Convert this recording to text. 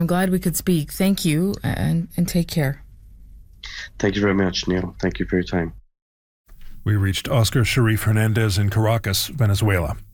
I'm glad we could speak. Thank you, and take care. Thank you very much, Neil. Thank you for your time. We reached Oscar Sharif Hernandez in Caracas, Venezuela.